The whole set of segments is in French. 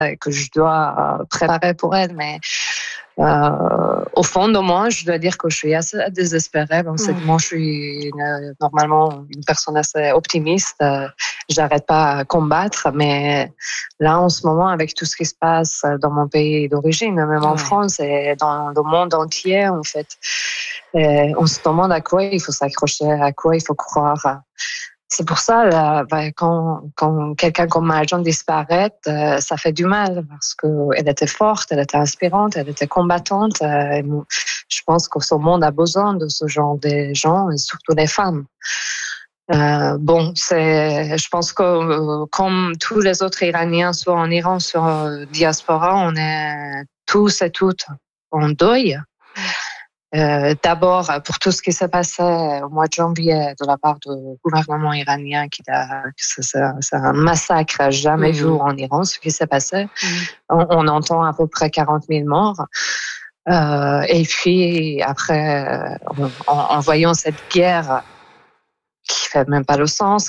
que je dois préparer pour elle. Mais au fond de moi, je dois dire que je suis assez désespérée. Bon, c'est que moi, je suis normalement une personne assez optimiste. J'arrête pas à combattre, mais là, en ce moment, avec tout ce qui se passe dans mon pays d'origine, même en France et dans le monde entier, en fait, on se demande à quoi il faut s'accrocher, à quoi il faut croire. C'est pour ça, là, quand quelqu'un comme Mahjong disparaît, ça fait du mal parce qu'elle était forte, elle était inspirante, elle était combattante. Je pense que ce monde a besoin de ce genre de gens, et surtout les femmes. Je pense que comme tous les autres Iraniens, soit en Iran, soit en diaspora, on est tous et toutes en deuil. D'abord, pour tout ce qui s'est passé au mois de janvier de la part du gouvernement iranien, c'est un massacre à jamais vu en Iran, ce qui s'est passé. On entend à peu près 40 000 morts. Et puis, après, en voyant cette guerre qui fait même pas le sens,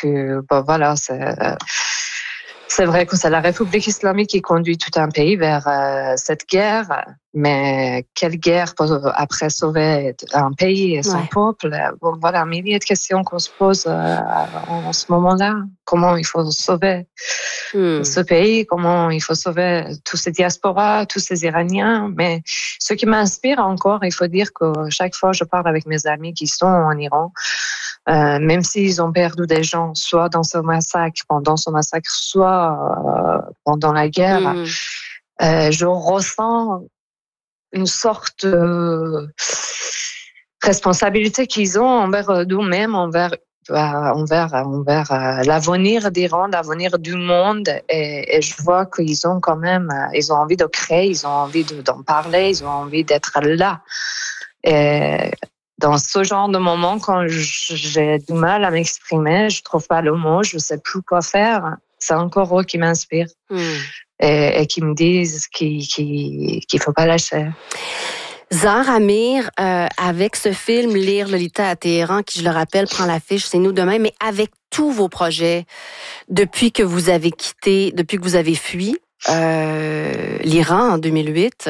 c'est vrai que c'est la République islamique qui conduit tout un pays vers cette guerre, mais quelle guerre pour après sauver un pays et son peuple? Bon, voilà, milliers de questions qu'on se pose en ce moment-là. Comment il faut sauver ce pays? Comment il faut sauver tous ces diasporas, tous ces Iraniens? Mais ce qui m'inspire encore, il faut dire que chaque fois je parle avec mes amis qui sont en Iran, même s'ils ont perdu des gens, soit dans ce massacre, pendant ce massacre, soit pendant la guerre, je ressens une sorte de responsabilité qu'ils ont envers nous-mêmes, envers l'avenir d'Iran, l'avenir du monde, et je vois qu'ils ont quand même, ils ont envie de créer, ils ont envie d'en parler, ils ont envie d'être là. Et dans ce genre de moment, quand j'ai du mal à m'exprimer, je trouve pas le mot, je sais plus quoi faire, c'est encore eux qui m'inspirent et qui me disent qu'il faut pas lâcher. Zahar Amir, avec ce film Lire Lolita à Téhéran, qui, je le rappelle, prend l'affiche C'est nous demain, mais avec tous vos projets, depuis que vous avez fui l'Iran en 2008,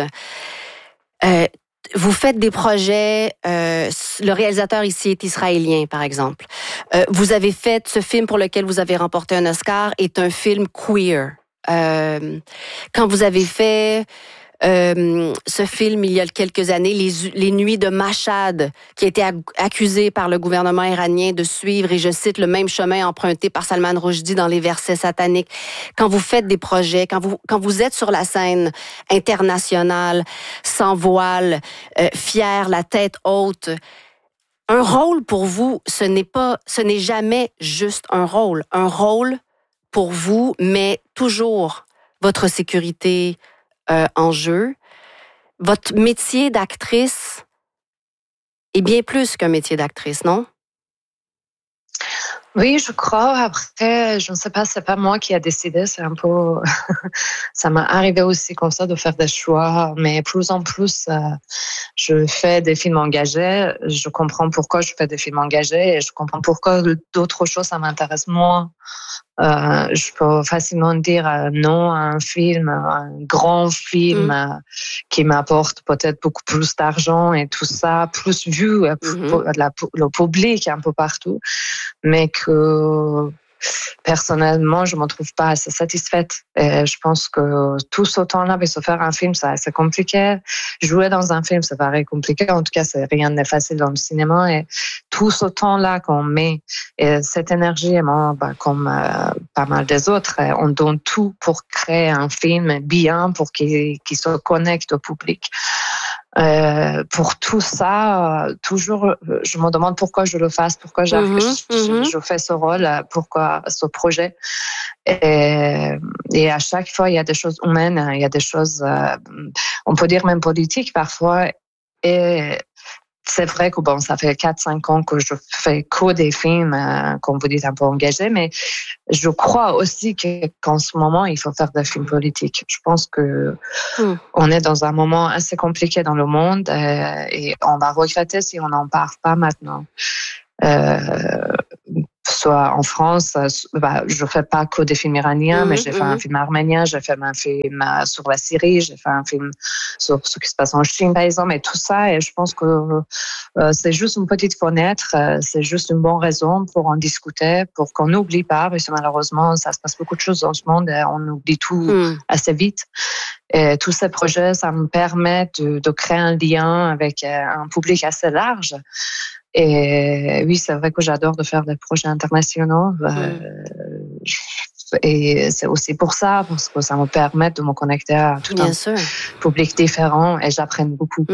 vous faites des projets, le réalisateur ici est israélien, par exemple. Vous avez fait ce film pour lequel vous avez remporté un Oscar, est un film queer. Quand vous avez fait ce film il y a quelques années, les nuits de Mashhad, qui a été accusé par le gouvernement iranien de suivre, et je cite, le même chemin emprunté par Salman Rushdie dans les versets sataniques. Quand vous faites des projets, quand vous êtes sur la scène internationale, sans voile, fier, la tête haute, un rôle pour vous, ce n'est jamais juste un rôle. Un rôle pour vous, mais toujours votre sécurité en jeu. Votre métier d'actrice est bien plus qu'un métier d'actrice, non? Oui, je crois. Après, je ne sais pas, c'est pas moi qui a décidé. C'est un peu, ça m'est arrivé aussi comme ça de faire des choix. Mais plus en plus, je fais des films engagés. Je comprends pourquoi je fais des films engagés et je comprends pourquoi d'autres choses ça m'intéresse moins. Je peux facilement dire non à un film, un grand film qui m'apporte peut-être beaucoup plus d'argent et tout ça, plus vu le public un peu partout, mais que personnellement, je ne me trouve pas assez satisfaite. Et je pense que tout ce temps-là, se faire un film, c'est compliqué. Jouer dans un film, c'est pareil compliqué. En tout cas, rien n'est facile dans le cinéma. Et tout ce temps-là qu'on met, et cette énergie, comme pas mal des autres, on donne tout pour créer un film bien, pour qu'il se connecte au public. Pour tout ça, toujours, je me demande pourquoi je le fasse, pourquoi je fais ce rôle, pourquoi ce projet. Et à chaque fois, il y a des choses humaines, il y a des choses, on peut dire même politiques parfois. Et c'est vrai que ça fait 4-5 ans que je fais que des films, comme vous dites, un peu engagés, mais je crois aussi qu'en ce moment, il faut faire des films politiques. Je pense que on est dans un moment assez compliqué dans le monde et on va regretter si on n'en parle pas maintenant. soit en France, je fais pas que des films iraniens, mais j'ai fait un film arménien, j'ai fait un film sur la Syrie, j'ai fait un film sur ce qui se passe en Chine, par exemple, et tout ça. Et je pense que c'est juste une petite fenêtre, c'est juste une bonne raison pour en discuter, pour qu'on n'oublie pas, parce que malheureusement, ça se passe beaucoup de choses dans ce monde et on oublie tout assez vite. Et tous ces projets, ça me permet de créer un lien avec un public assez large. Et oui, c'est vrai que j'adore de faire des projets internationaux. Et c'est aussi pour ça, parce que ça me permet de me connecter à tout un public différent et j'apprends beaucoup.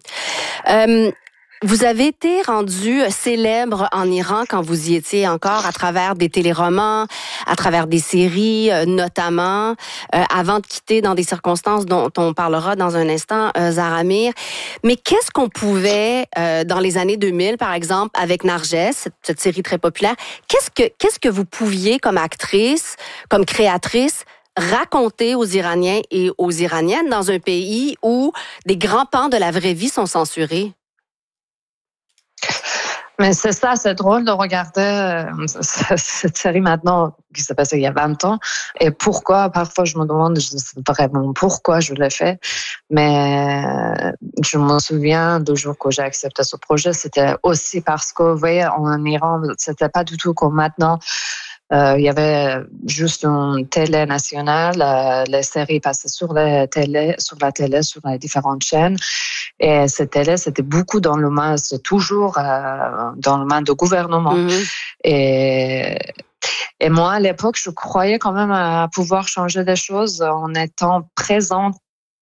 Vous avez été rendu célèbre en Iran quand vous y étiez encore à travers des téléromans, à travers des séries notamment, avant de quitter dans des circonstances dont on parlera dans un instant, Zahra Amir. Mais qu'est-ce qu'on pouvait, dans les années 2000 par exemple, avec Narges, cette série très populaire, qu'est-ce que vous pouviez comme actrice, comme créatrice, raconter aux Iraniens et aux Iraniennes dans un pays où des grands pans de la vraie vie sont censurés? Mais c'est ça, c'est drôle de regarder cette série maintenant qui s'est passée il y a 20 ans. Et pourquoi, parfois je me demande vraiment pourquoi je l'ai fait. Mais je me souviens du jour que j'ai accepté ce projet, c'était aussi parce que, vous voyez, en Iran, c'était pas du tout comme maintenant. Il y avait juste une télé nationale, les séries passaient sur la télé, sur les différentes chaînes. Et cette télé, c'était beaucoup dans le main, c'est toujours dans le main du gouvernement. Et moi, à l'époque, je croyais quand même à pouvoir changer des choses en étant présente.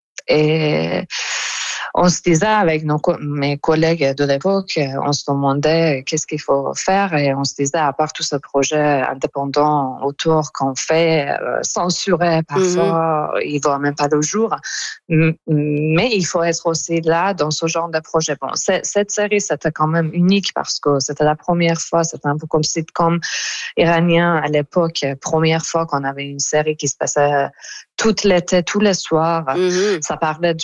Et on se disait avec mes collègues de l'époque, on se demandait qu'est-ce qu'il faut faire et on se disait, à part tous ces projets indépendants autour qu'on fait, censurés parfois, ils ne voient même pas le jour. Mais il faut être aussi là dans ce genre de projet. Bon, cette série, c'était quand même unique parce que c'était la première fois, c'était un peu comme sitcom iranien à l'époque, première fois qu'on avait une série qui se passait tout l'été, tous les soirs. Ça parlait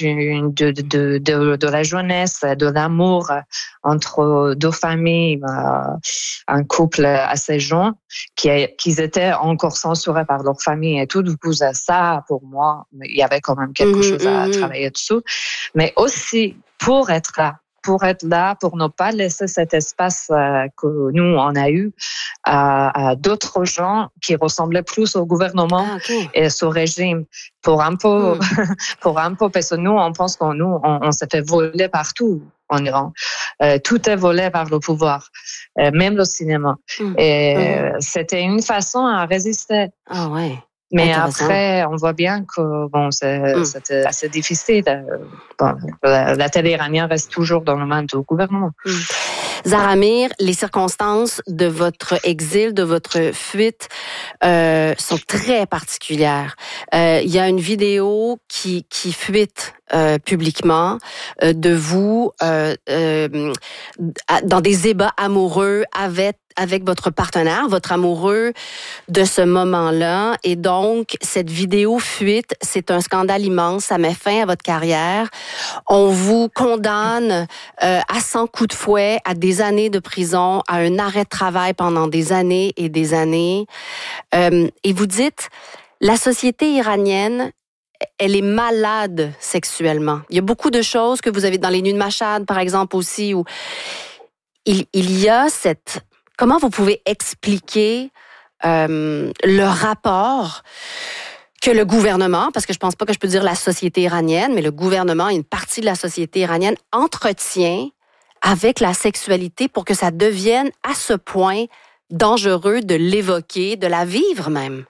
de la jeunesse, de l'amour entre deux familles, un couple assez jeune, qui étaient encore censurés par leur famille et tout. Du coup, ça, pour moi, il y avait quand même quelque chose à travailler dessous. Mais aussi, pour être là, pour ne pas laisser cet espace que nous, on a eu à d'autres gens qui ressemblaient plus au gouvernement et au régime. Pour un peu, parce que nous, on pense qu'on s'est fait voler partout en Iran. Tout est volé par le pouvoir, même le cinéma. Et c'était une façon à résister. Ah ouais. Mais après, on voit bien que c'était assez difficile. La télé iranienne reste toujours dans le main du gouvernement. Zahra Amir, les circonstances de votre exil, de votre fuite sont très particulières. Il y a une vidéo qui fuite publiquement de vous dans des ébats amoureux avec votre partenaire, votre amoureux de ce moment-là. Et donc, cette vidéo fuite, c'est un scandale immense. Ça met fin à votre carrière. On vous condamne à 100 coups de fouet, à des années de prison, à un arrêt de travail pendant des années et des années. Et vous dites, la société iranienne, elle est malade sexuellement. Il y a beaucoup de choses que vous avez dans les Nuits de Mashhad, par exemple, aussi, où il y a cette... Comment vous pouvez expliquer le rapport que le gouvernement, parce que je pense pas que je peux dire la société iranienne, mais le gouvernement, une partie de la société iranienne entretient avec la sexualité pour que ça devienne à ce point dangereux de l'évoquer, de la vivre même?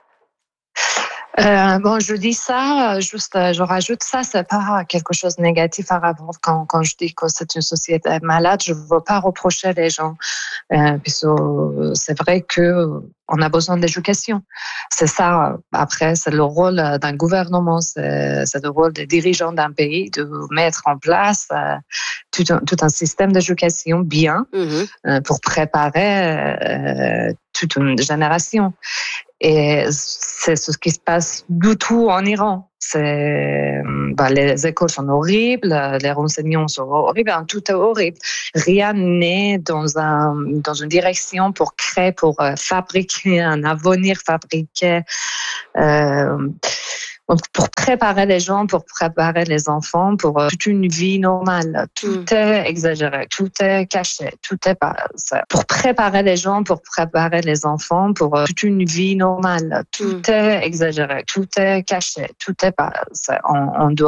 Je dis ça, je rajoute ça, c'est pas quelque chose de négatif à rapport quand je dis que c'est une société malade, je veux pas reprocher les gens, puisque c'est vrai que on a besoin d'éducation. C'est ça. Après, c'est le rôle d'un gouvernement, c'est le rôle des dirigeants d'un pays de mettre en place tout un système d'éducation bien pour préparer toute une génération. Et c'est ce qui se passe du tout en Iran. Les écoles sont horribles, les renseignements sont horribles, tout est horrible. Rien n'est dans une direction pour créer, pour fabriquer un avenir, pour préparer les gens, pour préparer les enfants, pour toute une vie normale. Tout est exagéré, tout est caché, tout est pas. Pour préparer les gens, pour préparer les enfants, pour toute une vie normale. Tout est exagéré, tout est caché, tout est pas. On doit